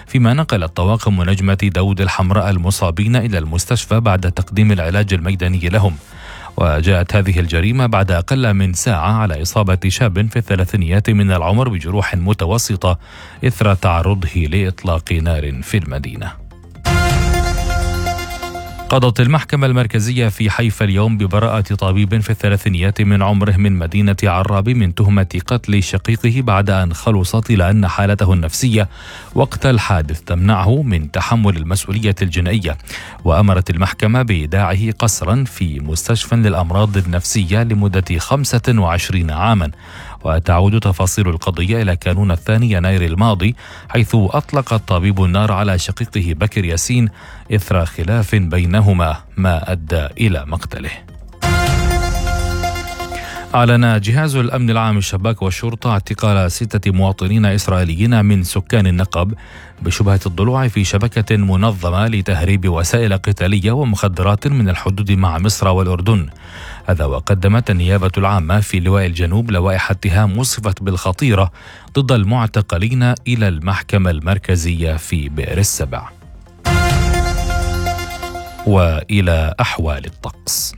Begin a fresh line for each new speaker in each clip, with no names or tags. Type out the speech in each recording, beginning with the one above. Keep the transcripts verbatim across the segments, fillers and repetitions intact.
فيما نقلت طواقم منجمة داود الحمراء المصابين إلى المستشفى بعد تقديم العلاج الميداني لهم. وجاءت هذه الجريمة بعد أقل من ساعة على إصابة شاب في الثلاثينيات من العمر بجروح متوسطة إثر تعرضه لإطلاق نار في المدينة. قضت المحكمة المركزية في حيفا اليوم ببراءة طبيب في الثلاثينيات من عمره من مدينة عراب من تهمة قتل شقيقه بعد أن خلصت إلى أن حالته النفسية وقت الحادث تمنعه من تحمل المسؤولية الجنائية. وأمرت المحكمة بإيداعه قسرا في مستشفى للأمراض النفسية لمدة خمسة وعشرين عاما. وتعود تفاصيل القضية إلى كانون الثاني يناير الماضي، حيث أطلق الطبيب النار على شقيقه بكر ياسين إثر خلاف بينهما ما أدى إلى مقتله. أعلن جهاز الأمن العام الشباك والشرطة اعتقال ستة مواطنين إسرائيليين من سكان النقب بشبهة الضلوع في شبكة منظمة لتهريب وسائل قتالية ومخدرات من الحدود مع مصر والأردن. هذا وقدمت النيابة العامة في لواء الجنوب لوائح اتهام وصفت بالخطيرة ضد المعتقلين إلى المحكمة المركزية في بئر السبع. وإلى أحوال الطقس.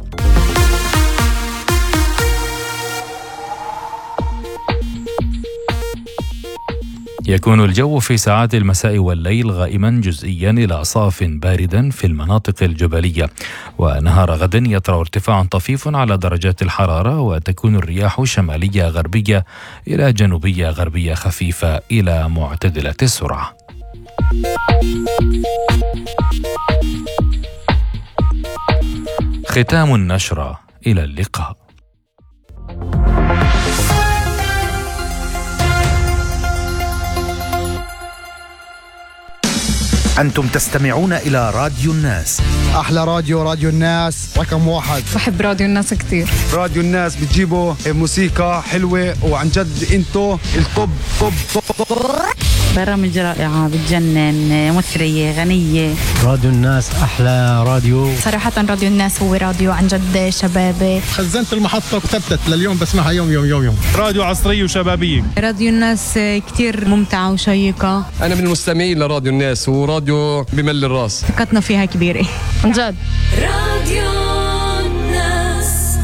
يكون الجو في ساعات المساء والليل غائما جزئيا إلى صاف باردا في المناطق الجبلية، ونهار غد يطرأ ارتفاع طفيف على درجات الحرارة، وتكون الرياح شمالية غربية إلى جنوبية غربية خفيفة إلى معتدلة السرعة. ختام النشرة، إلى اللقاء.
أنتم تستمعون إلى راديو الناس.
أحلى راديو، راديو الناس رقم واحد.
بحب راديو الناس كتير.
راديو الناس بتجيبوا موسيقى حلوة، وعن جد انتو الطب طب طب.
برامج رائعة بتجنن، مثرية غنية.
راديو الناس أحلى راديو
صراحة. راديو الناس هو راديو عن جد شبابي.
خزنت المحطة وثبتت لليوم بسمعها يوم يوم يوم يوم. راديو عصرية وشبابية.
راديو الناس كتير ممتعة وشيقة.
أنا من المستمعين لراديو الناس، وراديو بمل الراس،
ثقتنا فيها كبيرة عن جد.
راديو الناس.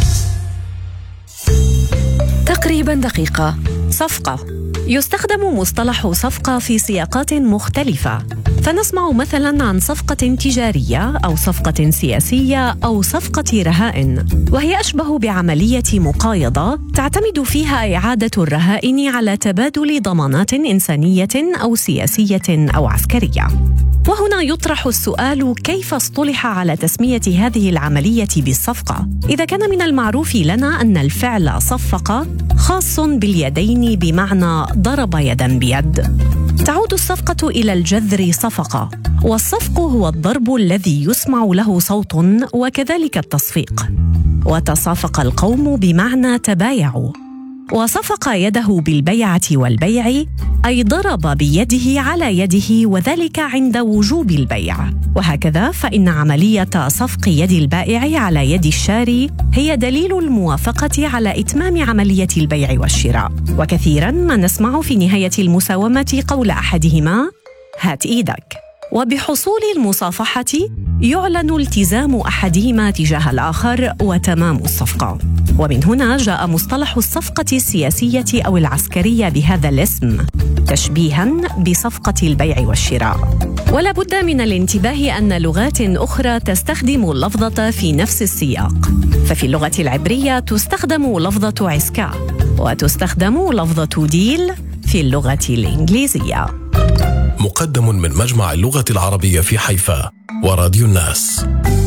تقريبا دقيقة. صفقة. يستخدم مصطلح صفقة في سياقات مختلفة، فنسمع مثلاً عن صفقة تجارية أو صفقة سياسية أو صفقة رهائن، وهي أشبه بعملية مقايضة تعتمد فيها إعادة الرهائن على تبادل ضمانات إنسانية أو سياسية أو عسكرية. وهنا يطرح السؤال: كيف اصطلح على تسمية هذه العملية بالصفقة؟ إذا كان من المعروف لنا أن الفعل صفق خاص باليدين بمعنى ضرب يدا بيد، تعود الصفقة إلى الجذر صفقة، والصفق هو الضرب الذي يسمع له صوت، وكذلك التصفيق. وتصافق القوم بمعنى تبايعوا، وصفق يده بالبيعة والبيع أي ضرب بيده على يده، وذلك عند وجوب البيع. وهكذا فإن عملية صفق يد البائع على يد الشاري هي دليل الموافقة على إتمام عملية البيع والشراء. وكثيراً ما نسمع في نهاية المساومة قول أحدهما: هات إيدك. وبحصول المصافحة يعلن التزام أحدهما تجاه الآخر وتمام الصفقة. ومن هنا جاء مصطلح الصفقة السياسية أو العسكرية بهذا الاسم، تشبيهاً بصفقة البيع والشراء. ولا بد من الانتباه أن لغات أخرى تستخدم اللفظة في نفس السياق، ففي اللغة العبرية تستخدم لفظة عسكا، وتستخدم لفظة ديل في اللغة الإنجليزية.
مقدم من مجمع اللغة العربية في حيفا وراديو الناس.